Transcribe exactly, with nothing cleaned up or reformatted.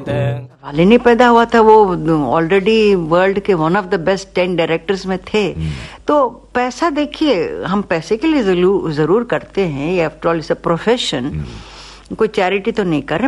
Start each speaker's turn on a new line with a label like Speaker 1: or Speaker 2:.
Speaker 1: वाले नहीं पैदा हुआ था, वो ऑलरेडी वर्ल्ड के one of the best ten directors में थे। तो पैसा देखिए, हम पैसे के लिए जरूर जरूर करते हैं, ये after all it's a profession, कोई चैरिटी तो नहीं कर रहे।